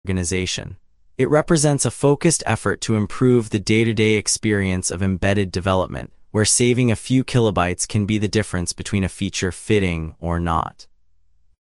organization. It represents a focused effort to improve the day-to-day experience of embedded development, where saving a few kilobytes can be the difference between a feature fitting or not.